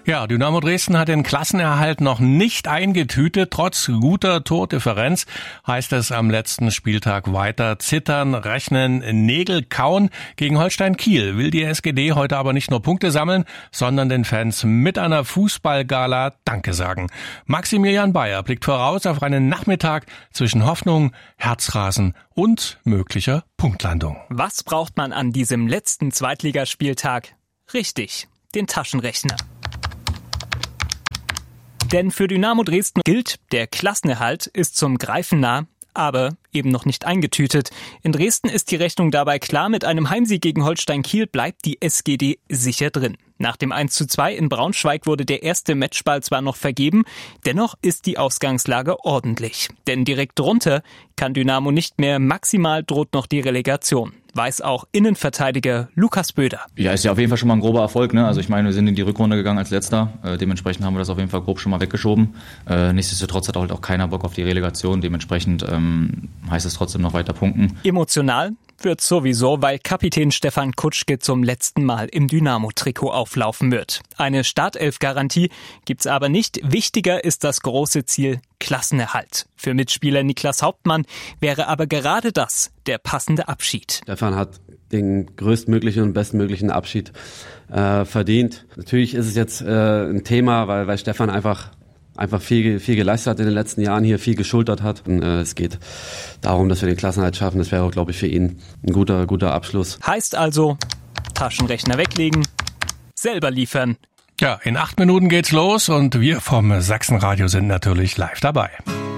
Ja, Dynamo Dresden hat den Klassenerhalt noch nicht eingetütet. Trotz guter Tordifferenz heißt es am letzten Spieltag weiter zittern, rechnen, Nägel kauen. Gegen Holstein Kiel will die SGD heute aber nicht nur Punkte sammeln, sondern den Fans mit einer Fußballgala Danke sagen. Maximilian Bayer blickt voraus auf einen Nachmittag zwischen Hoffnung, Herzrasen und möglicher Punktlandung. Was braucht man an diesem letzten Zweitligaspieltag? Richtig, den Taschenrechner. Denn für Dynamo Dresden gilt, der Klassenerhalt ist zum Greifen nah, aber eben noch nicht eingetütet. In Dresden ist die Rechnung dabei klar, mit einem Heimsieg gegen Holstein Kiel bleibt die SGD sicher drin. Nach dem 1:2 in Braunschweig wurde der erste Matchball zwar noch vergeben, dennoch ist die Ausgangslage ordentlich. Denn direkt drunter kann Dynamo nicht mehr, maximal droht noch die Relegation. Weiß auch Innenverteidiger Lukas Böder. Ja, ist ja auf jeden Fall schon mal ein grober Erfolg, ne? Also ich meine, wir sind in die Rückrunde gegangen als Letzter. Dementsprechend haben wir das auf jeden Fall grob schon mal weggeschoben. Nichtsdestotrotz hat halt auch keiner Bock auf die Relegation. Dementsprechend heißt es trotzdem noch weiter punkten. Emotional wird sowieso, weil Kapitän Stefan Kutschke zum letzten Mal im Dynamo-Trikot auflaufen wird. Eine Startelf-Garantie gibt's aber nicht. Wichtiger ist das große Ziel Klassenerhalt. Für Mitspieler Niklas Hauptmann wäre aber gerade das der passende Abschied. Stefan hat den größtmöglichen und bestmöglichen Abschied verdient. Natürlich ist es jetzt ein Thema, weil Stefan einfach viel geleistet hat in den letzten Jahren, hier viel geschultert hat. Und, es geht darum, dass wir den Klassenerhalt schaffen. Das wäre auch, glaube ich, für ihn ein guter Abschluss. Heißt also, Taschenrechner weglegen, selber liefern. Ja, in 8 Minuten geht's los und wir vom Sachsenradio sind natürlich live dabei.